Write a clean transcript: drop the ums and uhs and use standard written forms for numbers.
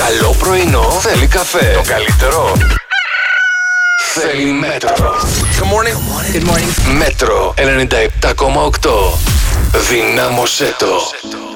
Καλό πρωινό θέλει καφέ. Το καλύτερο θέλει Μέτρο. Good morning. Μέτρο 97,8. Δυνάμωσέ το.